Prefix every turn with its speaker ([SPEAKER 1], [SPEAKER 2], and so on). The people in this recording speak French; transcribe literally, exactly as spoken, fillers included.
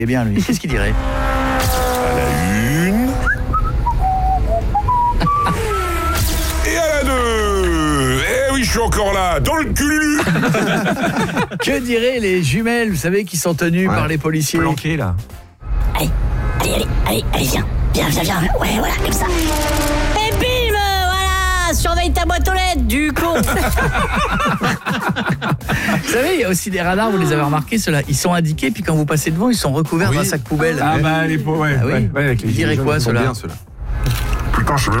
[SPEAKER 1] Eh bien, lui, qu'est-ce qu'il dirait?
[SPEAKER 2] À la une. Et à la deux. Eh oui, je suis encore là, dans le cul.
[SPEAKER 1] Que diraient les jumelles, vous savez, qui sont tenues
[SPEAKER 3] Ouais.
[SPEAKER 1] par les policiers?
[SPEAKER 3] Planqué là.
[SPEAKER 4] Allez, allez, allez, allez, allez, viens. Viens, viens, viens. Ouais, voilà, comme ça. Et bim, voilà. Surveille ta boîte aux lettres, du con.
[SPEAKER 1] Vous savez, il y a aussi des radars, vous les avez remarqués, ceux-là. Ils sont indiqués, puis quand vous passez devant, ils sont recouverts
[SPEAKER 3] Oui.
[SPEAKER 1] d'un sac poubelle.
[SPEAKER 3] Ah bah les pauvres, ouais.
[SPEAKER 1] Ah oui.
[SPEAKER 3] ouais, ouais, avec les
[SPEAKER 1] Ils diraient
[SPEAKER 3] gilets
[SPEAKER 1] quoi,
[SPEAKER 3] jaunes, ils sont
[SPEAKER 1] ceux-là?
[SPEAKER 3] bien, ceux-là.
[SPEAKER 2] Putain, je